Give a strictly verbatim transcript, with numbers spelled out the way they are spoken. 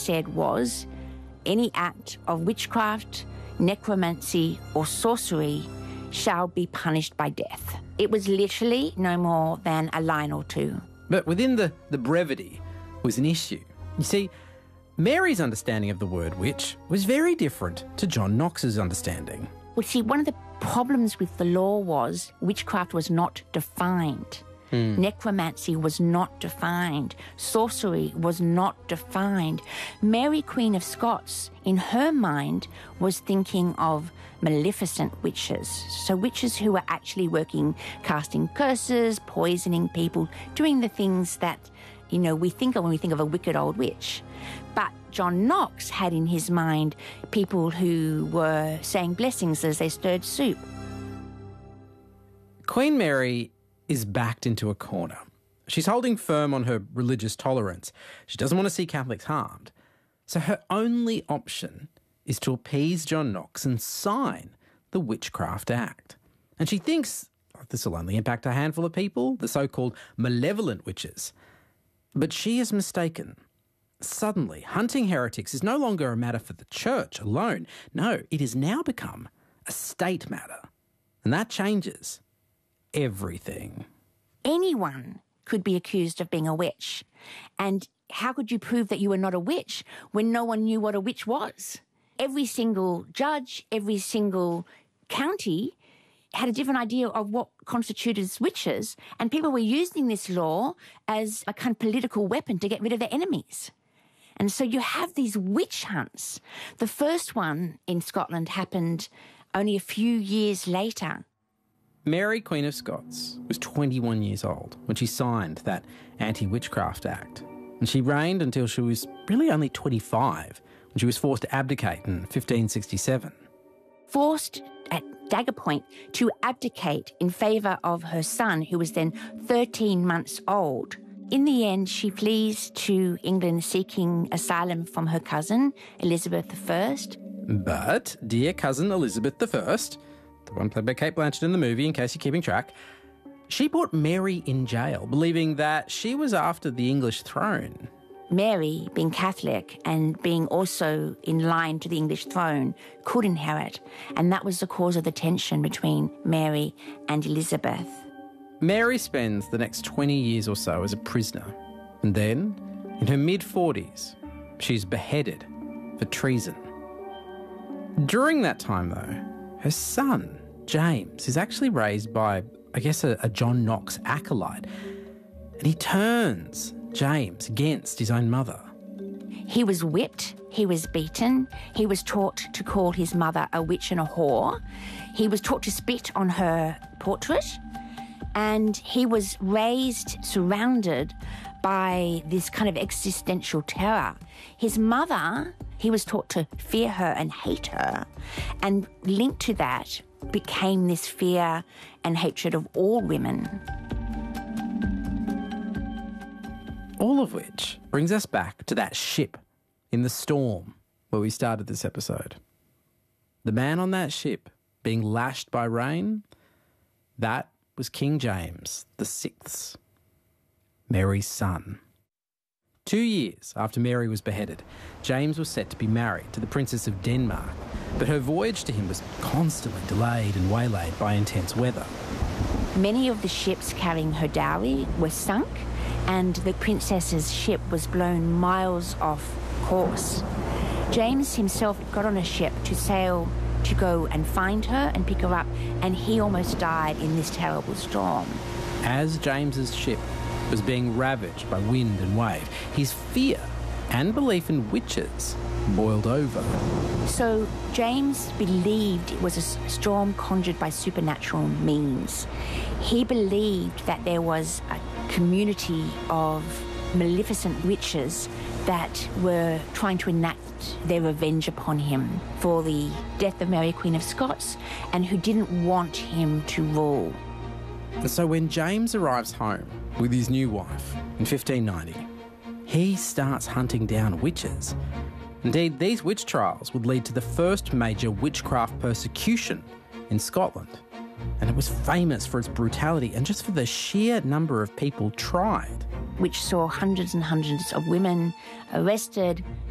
said was, any act of witchcraft, necromancy or sorcery shall be punished by death. It was literally no more than a line or two. But within the, the brevity was an issue. You see, Mary's understanding of the word witch was very different to John Knox's understanding. Well, see, one of the problems with the law was witchcraft was not defined. Mm. Necromancy was not defined. Sorcery was not defined. Mary, Queen of Scots, in her mind, was thinking of maleficent witches. So witches who were actually working, casting curses, poisoning people, doing the things that, you know, we think of when we think of a wicked old witch. But John Knox had in his mind people who were saying blessings as they stirred soup. Queen Mary is backed into a corner. She's holding firm on her religious tolerance. She doesn't want to see Catholics harmed. So her only option is to appease John Knox and sign the Witchcraft Act. And she thinks oh, this will only impact a handful of people, the so-called malevolent witches. But she is mistaken. Suddenly, hunting heretics is no longer a matter for the church alone. No, it has now become a state matter. And that changes everything. Anyone could be accused of being a witch. And how could you prove that you were not a witch when no one knew what a witch was? Every single judge, every single county had a different idea of what constituted witches, and people were using this law as a kind of political weapon to get rid of their enemies. And so you have these witch hunts. The first one in Scotland happened only a few years later. Mary, Queen of Scots, was twenty-one years old when she signed that Anti-Witchcraft Act. And she reigned until she was really only twenty-five, when she was forced to abdicate in fifteen sixty-seven. Forced at dagger point to abdicate in favour of her son, who was then thirteen months old. In the end, she flees to England seeking asylum from her cousin, Elizabeth the First. But dear cousin Elizabeth the First, the one played by Cate Blanchett in the movie, in case you're keeping track, she put Mary in jail, believing that she was after the English throne. Mary, being Catholic and being also in line to the English throne, could inherit, and that was the cause of the tension between Mary and Elizabeth. Mary spends the next twenty years or so as a prisoner, and then, in her mid-forties, she's beheaded for treason. During that time, though, her son, James, is actually raised by, I guess, a, a John Knox acolyte, and he turns James against his own mother. He was whipped, he was beaten, he was taught to call his mother a witch and a whore, he was taught to spit on her portrait, and he was raised, surrounded by this kind of existential terror. His mother, he was taught to fear her and hate her, and linked to that became this fear and hatred of all women. All of which brings us back to that ship in the storm where we started this episode. The man on that ship being lashed by rain, that was King James the Sixth, Mary's son. Two years after Mary was beheaded, James was set to be married to the Princess of Denmark, but her voyage to him was constantly delayed and waylaid by intense weather. Many of the ships carrying her dowry were sunk, and the princess's ship was blown miles off course. James himself got on a ship to sail to go and find her and pick her up, and he almost died in this terrible storm. As James's ship was being ravaged by wind and wave, his fear and belief in witches boiled over. So James believed it was a storm conjured by supernatural means. He believed that there was a community of maleficent witches that were trying to enact their revenge upon him for the death of Mary, Queen of Scots, and who didn't want him to rule. And so when James arrives home with his new wife in fifteen ninety, he starts hunting down witches. Indeed, these witch trials would lead to the first major witchcraft persecution in Scotland. And it was famous for its brutality and just for the sheer number of people tried. Which saw hundreds and hundreds of women arrested,